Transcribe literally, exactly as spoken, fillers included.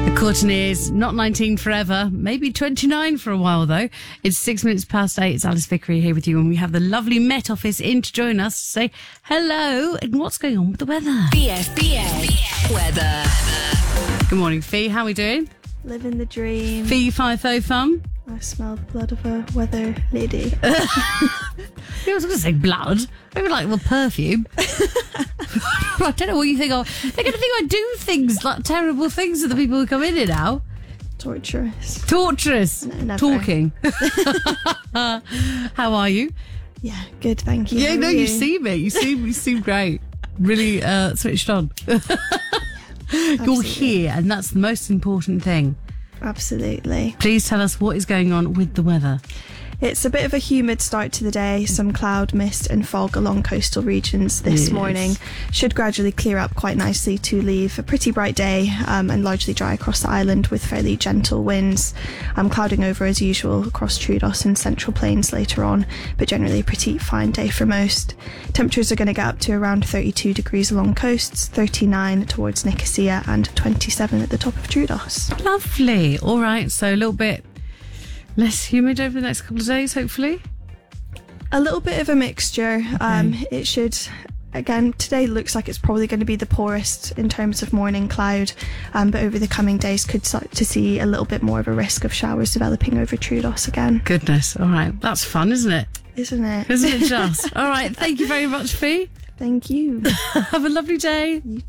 Courtney's not nineteen forever, maybe twenty-nine for a while though. It's six minutes past eight. It's Alice Vickery here with you, and we have the lovely Met Office in to join us to say hello and what's going on with the weather. B F B A weather. Good morning, Fee. How are we doing? Living the dream. Fee FIFO fun. I smell the blood of a weather lady. I was going to say blood. Maybe like well perfume. I don't know what you think of. They're going to think I do things like terrible things to the people who come in here now. Torturous. Torturous. No, never. Talking. How are you? Yeah, good, thank you. Yeah, How no, are you seem it. You seem you seem great. Really uh, switched on. You're here, and that's the most important thing. Absolutely. Please tell us what is going on with the weather. It's a bit of a humid start to the day. Some cloud, mist and fog along coastal regions this Yes. morning. Should gradually clear up quite nicely to leave a pretty bright day um, and largely dry across the island with fairly gentle winds. Um, clouding over as usual across Troodos and Central Plains later on, but generally a pretty fine day for most. Temperatures are going to get up to around thirty-two degrees along coasts, thirty-nine towards Nicosia and twenty-seven at the top of Troodos. Lovely. All right, so a little bit less humid over the next couple of days, hopefully. A little bit of a mixture. Um, it should, again, today looks like it's probably going to be the poorest in terms of morning cloud, um, but over the coming days could start to see a little bit more of a risk of showers developing over Troodos again. Goodness. All right. That's fun, isn't it? Isn't it? Isn't it just? All right. Thank you very much, Fee. Thank you. Have a lovely day. You too.